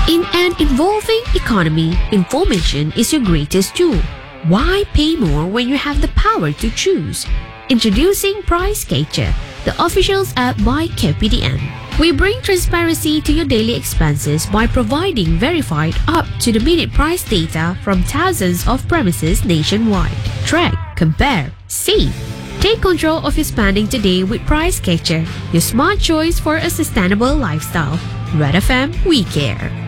In an evolving economy, information is your greatest tool. Why pay more when you have the power to choose? Introducing PriceGator, the officials app by KPDN. We bring transparency to your daily expenses by providing verified up-to-the-minute price data from thousands of premises nationwide. Track, compare, save. Take control of your spending today with PriceGator, your smart choice for a sustainable lifestyle. Red FM, we care.